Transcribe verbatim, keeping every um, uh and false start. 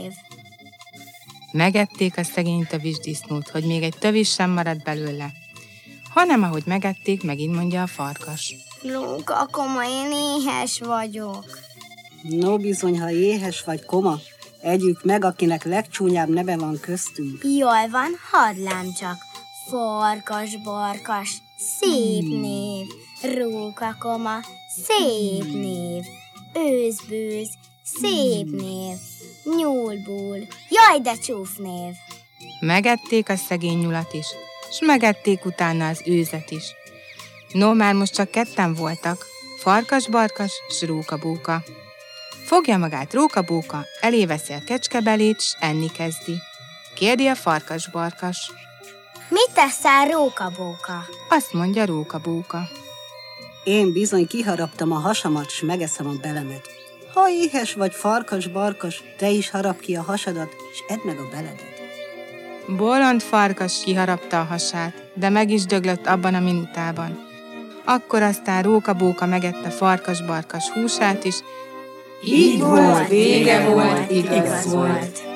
név. Megették a szegény tövisdisznót, hogy még egy tövis sem maradt belőle, hanem ahogy megették, megint mondja a farkas. Róka, koma, én éhes vagyok. No bizony, ha éhes vagy, koma, együk meg, akinek legcsúnyább neve van köztünk. Jól van, hadd lám csak. Farkas, barkas, szép hmm. név. Róka, koma, szép név. Őzbőz, szép név. Nyúlbúl, jaj, de csúf név. Megették a szegény nyulat is, s megették utána az őzet is. No, már most csak ketten voltak, farkas-barkas s róka-bóka. Fogja magát róka-bóka, eléveszi a kecskebelét, s enni kezdi. Kérdi a farkas-barkas. Mit teszel, róka-bóka? Azt mondja róka-bóka. Én bizony kiharaptam a hasamat, s megeszem a belemet. Ha éhes vagy, farkas-barkas, te is harap ki a hasadat, s edd meg a beledet. Bolond farkas kiharapta a hasát, de meg is döglött abban a minutában. Akkor aztán róka-bóka megette farkas-barkas húsát is. Így volt, vége volt, igaz volt.